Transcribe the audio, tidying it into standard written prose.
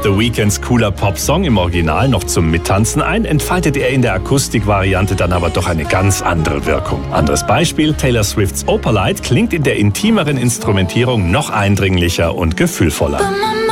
The Weeknds cooler Pop-Song im Original noch zum Mittanzen ein, entfaltet er in der Akustikvariante dann aber doch eine ganz andere Wirkung. Anderes Beispiel, Taylor Swifts Opalite klingt in der intimeren Instrumentierung noch eindringlicher und gefühlvoller.